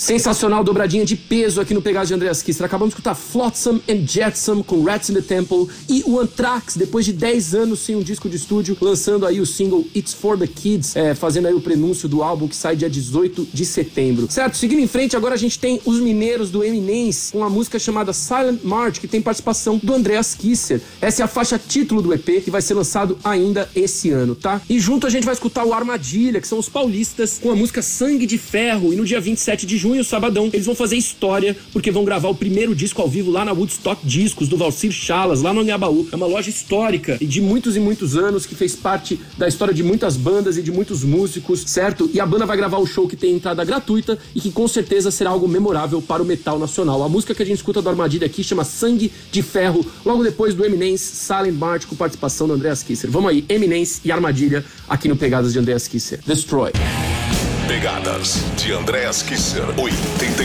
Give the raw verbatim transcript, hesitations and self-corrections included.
Sensacional, dobradinha de peso aqui no Pegadas de Andreas Kisser. Acabamos de escutar Flotsam and Jetsam com Rats in the Temple e o Anthrax, depois de dez anos sem um disco de estúdio, lançando aí o single It's for the Kids, é, fazendo aí o prenúncio do álbum que sai dia dezoito de setembro. Certo, seguindo em frente, agora a gente tem os mineiros do Eminence com a música chamada Silent March, que tem participação do Andreas Kisser. Essa é a faixa título do E P, que vai ser lançado ainda esse ano, tá? E junto a gente vai escutar o Armadilha, que são os paulistas, com a música Sangue de Ferro. E no dia vinte e sete de junho, sabadão, eles vão fazer história, porque vão gravar o primeiro disco ao vivo lá na Woodstock Discos, do Valcir Chalas, lá no Anhangabaú. É uma loja histórica de muitos e muitos anos, que fez parte da história de muitas bandas e de muitos músicos, certo? E a banda vai gravar o show que tem entrada gratuita e que com certeza será algo memorável para o metal nacional. A música que a gente escuta do Armadilha aqui chama Sangue de Ferro, logo depois do Eminence, Silent March, com participação do Andreas Kisser. Vamos aí, Eminence e Armadilha aqui no Pegadas de Andreas Kisser. Destroy. Pegadas de Andreas Kisser, oitenta